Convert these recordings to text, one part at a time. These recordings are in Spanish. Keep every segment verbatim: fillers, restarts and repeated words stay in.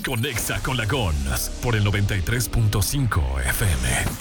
Conexa con la Gons por el noventa y tres punto cinco F M.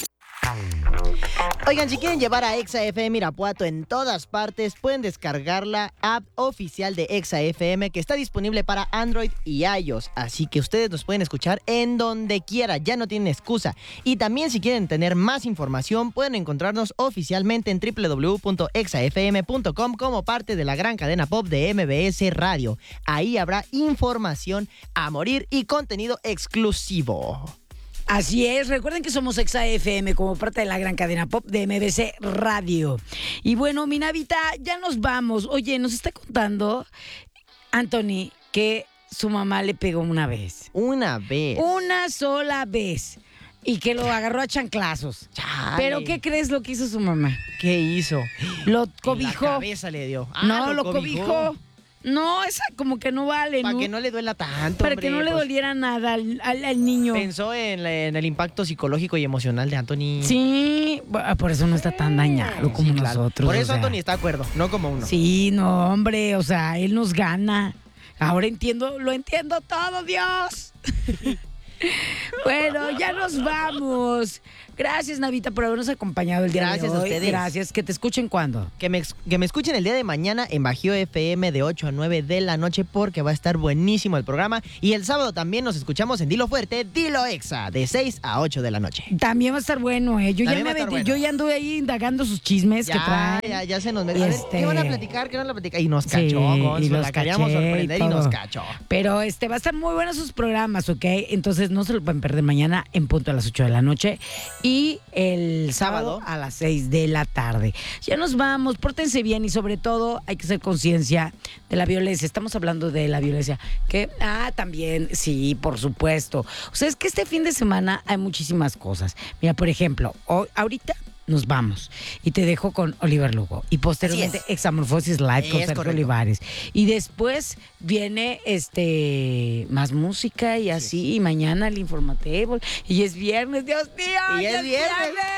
Oigan, si quieren llevar a Exa F M Irapuato en todas partes, pueden descargar la app oficial de Exa F M que está disponible para Android y iOS. Así que ustedes nos pueden escuchar en donde quiera, ya no tienen excusa. Y también si quieren tener más información, pueden encontrarnos oficialmente en doble u doble u doble u punto exa f m punto com como parte de la gran cadena pop de M B S Radio. Ahí habrá información a morir y contenido exclusivo. Así es, recuerden que somos Exa F M como parte de la gran cadena pop de M B C Radio. Y bueno, mi Navita, ya nos vamos. Oye, nos está contando Anthony que su mamá le pegó una vez. Una vez. Una sola vez. Y que lo agarró a chanclazos. Chale. ¿Pero qué crees lo que hizo su mamá? ¿Qué hizo? Lo cobijó. En la cabeza le dio. Ah, no, lo cobijó. cobijó. No, esa como que no vale, Para ¿no? que no le duela tanto, Para hombre, que no le pues, doliera nada al, al, al niño. Pensó en, la, en el impacto psicológico y emocional de Anthony. Sí, por eso no está tan dañado como sí, claro. nosotros. Por eso o sea. Anthony está de acuerdo, no como uno. Sí, no, hombre, o sea, él nos gana. Ahora entiendo, lo entiendo todo, Dios. Bueno, ya nos vamos. Gracias, Navita, por habernos acompañado el día Gracias de hoy. a ustedes. Gracias. Que te escuchen cuando. Que me, que me escuchen el día de mañana en Bajío F M de ocho a nueve de la noche porque va a estar buenísimo el programa. Y el sábado también nos escuchamos en Dilo Fuerte, Dilo Exa, de seis a ocho de la noche. También va a estar bueno, ¿eh? Yo, ya, También me va a estar aventé- bueno. yo ya anduve ahí indagando sus chismes que Ya, traen. ya, ya se nos metió. A ver, Este- ¿qué van a platicar? ¿Qué van a platicar? Y nos Sí, cachó, Gonzo, y los la queríamos caché y sorprender y nos todo. cachó. Pero este va a estar muy buenos sus programas, ¿ok? Entonces no se lo pueden perder mañana en punto a las ocho de la noche y el sábado, Sábado. a las seis de la tarde. Ya nos vamos, pórtense bien y sobre todo hay que hacer conciencia de la violencia. Estamos hablando de la violencia. Que, ah, también, sí, por supuesto. O sea, es que este fin de semana hay muchísimas cosas. Mira, por ejemplo, hoy, ahorita nos vamos y te dejo con Oliver Lugo y posteriormente Así es. Examorfosis Live con Es Sergio correcto. Olivares y después viene este más música y así y mañana el Informatable y es viernes, Dios mío, Y ya es viernes.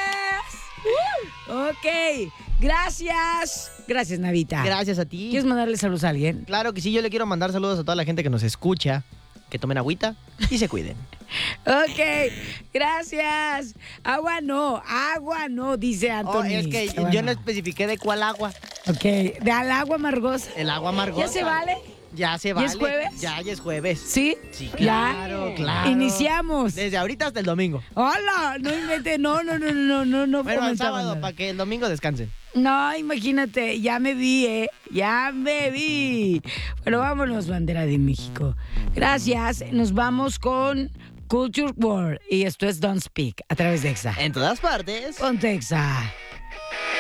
Uh, ok, gracias gracias, Navita. Gracias a ti. ¿Quieres mandarle saludos a alguien? Claro que sí, yo le quiero mandar saludos a toda la gente que nos escucha, que tomen agüita y se cuiden. Ok, gracias. Agua no, agua no, dice Anthony. Oh, es que Agua yo no especifiqué de cuál agua. Ok, de al agua amargosa. El agua amargosa. ¿Ya se vale? Ya se ¿Ya vale. es jueves? Ya, ya es jueves. ¿Sí? Sí, Ya. claro, claro. Iniciamos. Desde ahorita hasta el domingo. Hola, no invente, no, no, no, no, no, no. Bueno, el comentaba sábado, nada. para que el domingo descansen. No, imagínate, ya me vi, ¿eh? Ya me vi. Pero vámonos, bandera de México. Gracias, nos vamos con Culture World y esto es Don't Speak a través de Exa. En todas partes. Ponte Exa.